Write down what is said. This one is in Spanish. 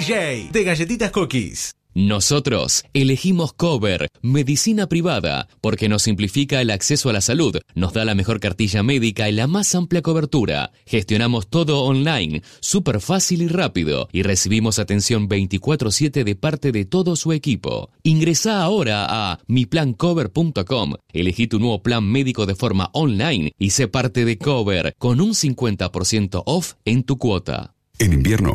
DJ de Galletitas Cookies. Nosotros elegimos Cover, medicina privada, porque nos simplifica el acceso a la salud, nos da la mejor cartilla médica y la más amplia cobertura. Gestionamos todo online, súper fácil y rápido, y recibimos atención 24/7 de parte de todo su equipo. Ingresá ahora a miplancover.com, elegí tu nuevo plan médico de forma online y sé parte de Cover, con un 50% off en tu cuota. En invierno,